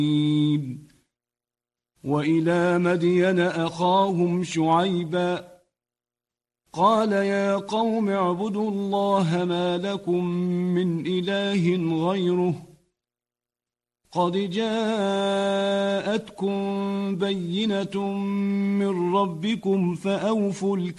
وإلى مدين أخاهم شعيبا قال يا قوم اعبدوا الله ما لكم من إله غيره قد جاءتكم بينة من ربكم فأوفوا